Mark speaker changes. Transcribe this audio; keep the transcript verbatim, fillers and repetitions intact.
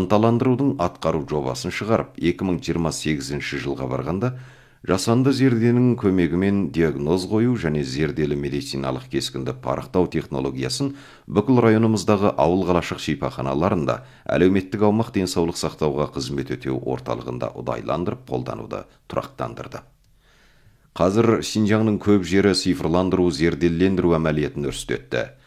Speaker 1: ынталандырудың атқару жобасын шығарып, екі мың жиырма сегізінші жылға барғанда жасанды зерденің көмегімен диагноз қою және зерделі медициналық кескінді парықтау технологиясын бүкіл районымыздағы ауыл қалашық шипаханаларында, әлеуметтік аумақ денсаулық сақтауға қызмет өтеу орталығында ұдайландырып қолдануды тұрақтандырды. Қазір Синжаңның көп жері цифрландыру, зерделендіру әмәлиетін өрістетті.